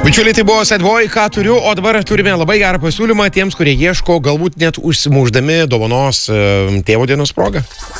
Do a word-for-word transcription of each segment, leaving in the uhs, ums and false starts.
Bičiuliai, tai buvo Sad Boy, ką turiu, o dabar turime labai gerą pasiūlymą tiems, kurie ieško, galbūt net užsimuždami dovanos tėvo dienos progą.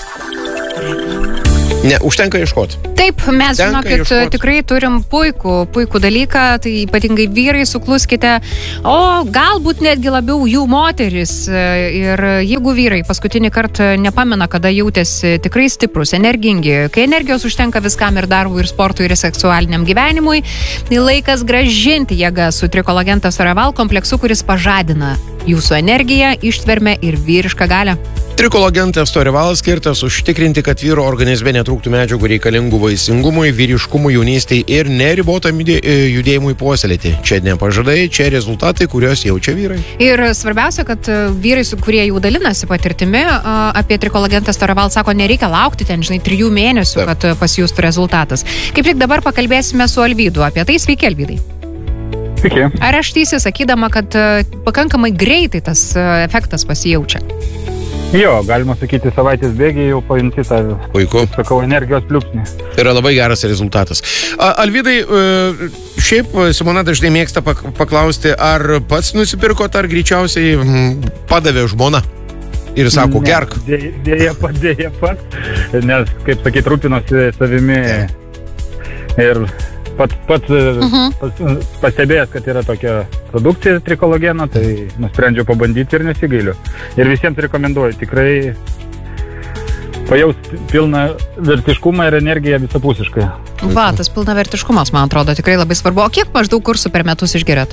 Ne, užtenka ieškoti. Taip, mes žinokit, tikrai turim puikų, puikų dalyką, tai ypatingai vyrai, sukluskite, o galbūt netgi labiau jų moteris. Ir jeigu vyrai paskutinį kartą nepamena, kada jautėsi tikrai stiprus, energingi, kai energijos užtenka viskam ir darbui, ir sportui, ir seksualiniam gyvenimui, tai laikas grąžinti jėgą su Trikolagentas Oraval kompleksu, kuris pažadina jūsų energiją, ištvermę ir vyrišką galią. Trikolagentas Oraval skirtas užtikrinti, kad vyro organizme netrūktų medžiagų reikalingų vaisingumui, vyriškumui, jaunystei ir neribotam judėjimui puoselėti. Čia ne pažadai, čia rezultatai, kuriuos jaučia vyrai. Ir svarbiausia, kad vyrai, kurie jau dalinasi patirtimi apie Trikolagentas Oraval, sako, nereikia laukti ten, žinai, trijų mėnesių, kad pasijustų rezultatas. Kaip tik dabar pakalbėsime su Alvydu apie tai. Sveiki, Alvydai. Sveiki. Ar aš teisi sakydama, kad pakankamai greitai tas efektas pasijaučia? Jo, galima sakyti, savaitės bėgiai jau paimti tą, puiku, sakau, energijos pliūpsnį. Tai yra labai geras rezultatas. Alvydai, šiaip Simona dažnai mėgsta paklausti, ar pats nusipirkot, ar greičiausiai padavė žmona ir sako, ne, gerk. Dėja, dėja pat, dėja pat, nes, kaip sakyt, rūpinosi savimi ir pats, pats uh-huh. pas, pastebėjęs, kad yra tokia produkcija Trikologeno, tai nusprendžiau pabandyti ir nesigailiu. Ir visiems rekomenduoju tikrai pajausti pilną vertiškumą ir energiją visapusiškai. Va, tas pilna vertiškumas, man atrodo, tikrai labai svarbu. O kiek maždaug kursų per metus išgeriat?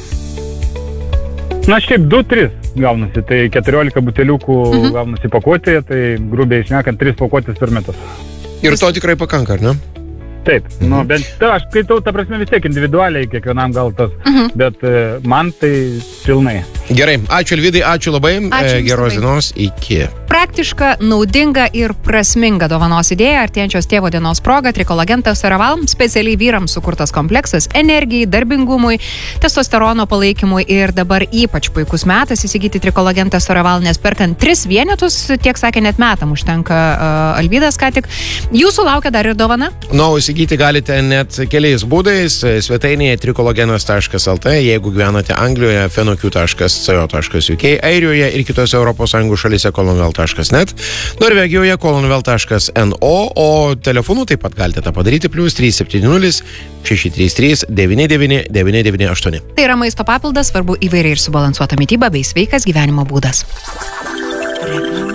Na, šiaip du tris gaunasi, tai keturiolika buteliukų uh-huh. gaunasi pakuotėje, tai grubiai šnekant tris pakuotės per metus. Ir to tikrai pakanka, ar ne? Taip, mhm. nu, bent ta, aš skaitau, ta prasme, vis tiek individualiai, kiekvienam gal tas, mhm. bet e, man tai pilnai. Gerai, ačiū Alvydai, ačiū labai, ačiū e, geros dienos, iki. Praktiška, naudinga ir prasminga dovanos idėja artėjančios tėvo dienos proga Trikolagentas Oraval, specialiai vyrams sukurtas kompleksas energijai, darbingumui, testosterono palaikymui ir dabar ypač puikus metas įsigyti Trikolagentas Oraval, nes perkant tris vienetus, tiek sakė, net metam užtenka uh, Alvydas ką tik. Jūsų laukia dar ir dovana? Nu, įsigyti galite net keliais būdais, svetainėje trikologenas taškas el tė, jeigu gyvenate Anglijoje, fenoq taškas co taškas uk, Airijoje ir kitose Europos Sąjungos šalyse kolonvel taškas net, Norvegijoje kolonvel taškas no, o telefonu taip pat galite tą padaryti plus trys septyni nulis šeši trys trys devyni devyni devyni devyni aštuoni. Tai yra maisto papildas, svarbu įvairiai ir subalansuota mityba bei sveikas gyvenimo būdas.